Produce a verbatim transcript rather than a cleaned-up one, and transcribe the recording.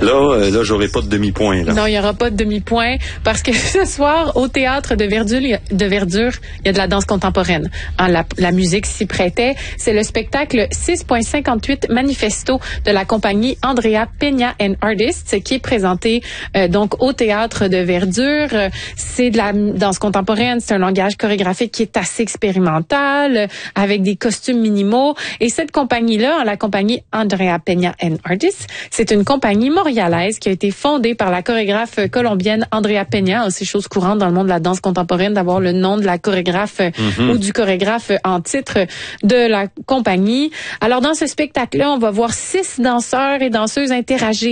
Là, euh, là, j'aurai pas de demi-point. Là. Non, il y aura pas de demi-point parce que ce soir, au théâtre de Verdure, de Verdure, il y a de la danse contemporaine. Hein, la, la musique s'y prêtait. C'est le spectacle six virgule cinquante-huit Manifesto de la compagnie Andrea Peña and Artists qui est présenté euh, donc au théâtre de Verdure. C'est de la danse contemporaine, c'est un langage chorégraphique qui est assez expérimental, euh, avec des costumes minimaux. Et cette compagnie-là, la compagnie Andrea Peña and Artists, c'est une compagnie montréalaise qui a été fondée par la chorégraphe colombienne Andrea Peña. C'est chose courante dans le monde de la danse contemporaine d'avoir le nom de la chorégraphe mm-hmm. ou du chorégraphe en titre de la compagnie. Alors dans ce spectacle-là, on va voir six danseurs et danseuses interagir